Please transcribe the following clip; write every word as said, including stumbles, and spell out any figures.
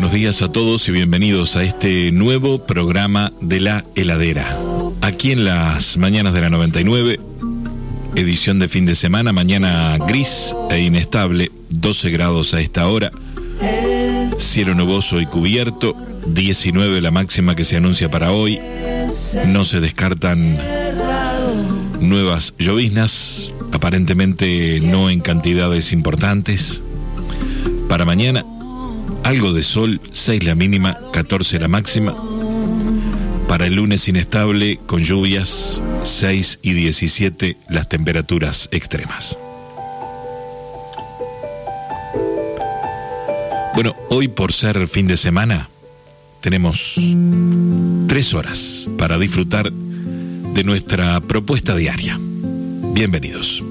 buenos días a todos y bienvenidos a este nuevo programa de La Heladera. Aquí en las mañanas de la noventa y nueve, edición de fin de semana, mañana gris e inestable, doce grados a esta hora, cielo nuboso y cubierto, diecinueve la máxima que se anuncia para hoy, no se descartan nuevas lloviznas, aparentemente no en cantidades importantes. Para mañana, algo de sol, seis la mínima, catorce la máxima. Para el lunes inestable, con lluvias, seis y diecisiete las temperaturas extremas. Bueno, hoy por ser fin de semana, tenemos tres horas para disfrutar de nuestra propuesta diaria. Bienvenidos.